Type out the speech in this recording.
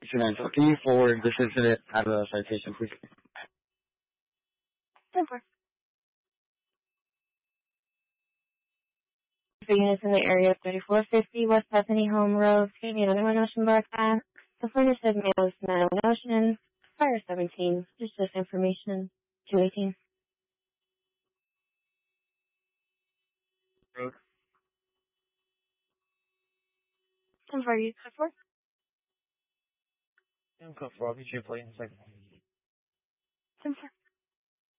Samantha, can you forward this incident out of the citation, please? 10-4. For units in the area of 3450 West Bethany Home Road, gave me another one Ocean Bar class. The furnace said male is 901 Ocean, fire 17. Just this information. 218. Road. 10-4, you code 4? I'm code 4. I'll get you a plate in a second. 10-4.